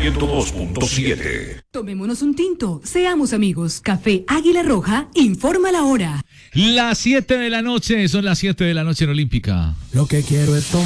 102.7. Tomémonos un tinto, seamos amigos. Café Águila Roja informa la hora. Las 7 de la noche, son las 7 de la noche en Olímpica. Lo que quiero es